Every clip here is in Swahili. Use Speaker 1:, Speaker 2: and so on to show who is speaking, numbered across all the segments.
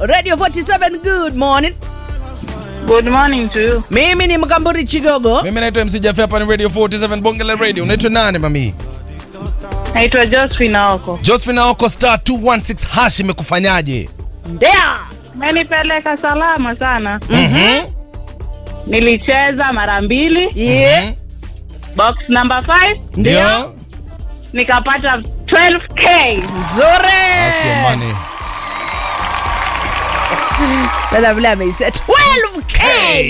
Speaker 1: Radio 47, good morning.
Speaker 2: Good morning to you.
Speaker 1: Mimi ni Mkamburi Chigogo.
Speaker 3: Mimi naitwa MC Jaffe hapa ni Radio 47 Bonge la Radio. Unaitwa nani mami?
Speaker 2: Naitwa Josephine Oko.
Speaker 3: Josephine Oko star 216 hash imekufanyaje?
Speaker 1: Ndio.
Speaker 2: Menipeleka salama sana.
Speaker 3: Mhm.
Speaker 2: Nilicheza mara 2.
Speaker 1: Yeah.
Speaker 2: Box number 5.
Speaker 3: Ndio.
Speaker 2: Nikapata 12k.
Speaker 1: Nzuri.
Speaker 3: That's your money.
Speaker 1: Dada vile ameisema 12k.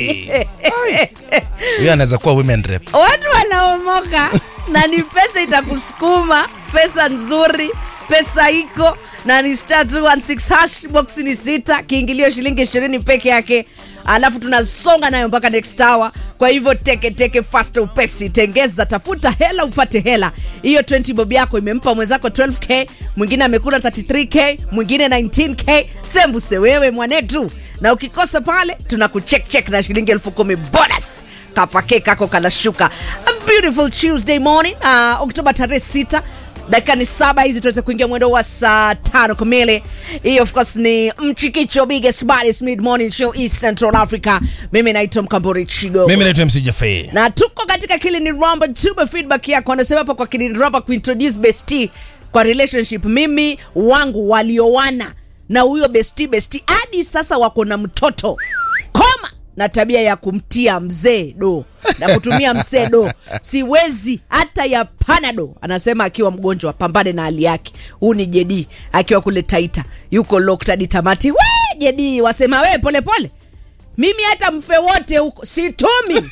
Speaker 3: Huyo anaweza kuwa women rep.
Speaker 1: Watu wanaomoka na ni pesa itakusukuma, pesa nzuri, pesa iko na ni star 216 hash, box ni 6, kiingilio shilingi 20 peke yake. Alafu tunasonga nayo mpaka next hour. Kwa hivyo teke fast upesi, tengeza, tafuta hela upate hela. Hiyo 20 bob yako imempa mwenzako 12k, mwingine amekula 33k, mwingine 19k. Sembuse wewe mwanetu. Na ukikosa pale tunakucheck na shilingi 10,000 bonus. Kapake kako kanashuka. A beautiful Tuesday morning, Oktoba tarehe 6. Dakika ni 7 hizi tuweze kuingia mwendo wa saa 5 kamili. Hii of course ni Mchikicho biggest baddest mid morning show East Central Africa. Mimi naitwa Mkamburi Chigo.
Speaker 3: Mimi naitwa MC Jaffe.
Speaker 1: Na tuko katika Kilini Ramba, tupe feedback yako. Anasema hapa kwa Kilini Ramba kuintroduce bestie kwa relationship. Mimi wangu walioana na huyo bestie hadi sasa wako na mtoto. Koma na tabia ya kumtia mzee do na kutumia mzee do. Siwezi hata ya Panado. Anasema akiwa mgonjwa pambane na hali yake. Huu ni Jedi akiwa kule Taita. Yuko locked hadi tamati. We Jedi wasema we pole pole. Mimi hata mfe wote huko situmi.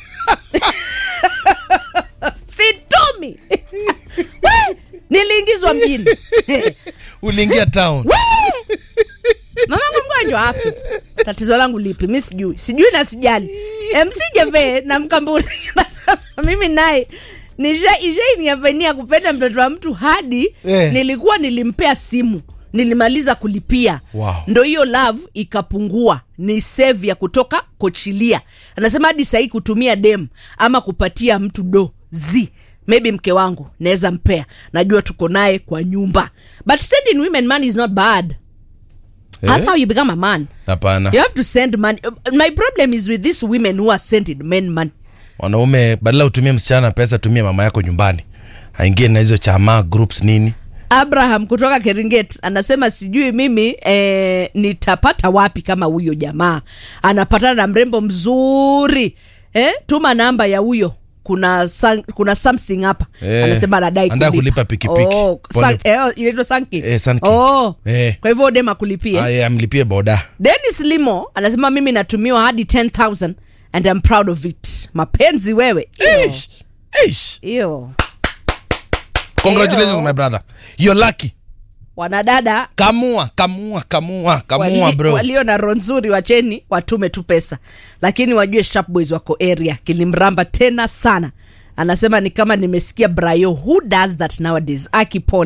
Speaker 1: Situmi. Niliingizwa mjini.
Speaker 3: Uliingia town.
Speaker 1: Mamangu mgonjwa afu. Tatizo langu lipi? Mimi sijui na sijali. MC Jaffe na Mkamburi. Mimi naye niafanyia kupenda mtoto wa mtu hadi nilikuwa nilimpea simu. Nilimaliza kulipia.
Speaker 3: Wow.
Speaker 1: Ndio hiyo love ikapungua. Ni save ya kutoka Kochilia. Anasema hadi sasa kutumia dem ama kupatia mtu do maybe mke wangu naweza mpea. Najua tuko naye kwa nyumba. But sending women money is not bad. That's how you become a man.
Speaker 3: Hapana.
Speaker 1: You have to send money. My problem is with these women who are sending men money.
Speaker 3: Wanaume badala utumie msichana pesa, tumia mama yako nyumbani. Haingie na hizo chama groups nini.
Speaker 1: Abraham kutoka Keringet anasema sijui mimi nitapata wapi kama huyo jamaa anapatana na mrembo mzuri. Tuma namba ya huyo. Kuna something hapa. Anasema anadai
Speaker 3: kulipa pikipiki.
Speaker 1: Inaitwa Sanki.
Speaker 3: Sanki.
Speaker 1: Kwa hivyo dema kulipie.
Speaker 3: Amlipie boda.
Speaker 1: Dennis Limo anasema mimi natumiwa hadi 10,000 and I'm proud of it. Mapenzi wewe. Iyo.
Speaker 3: Congratulations my brother. You're lucky.
Speaker 1: Wanadada
Speaker 3: kamua bro.
Speaker 1: Walio na roho nzuri wacheni watume tu pesa. Lakini wajue sharp boys wako area Kilimramba tena sana. Anasema ni kama nimesikia Brayo, who does that nowadays? Akipone.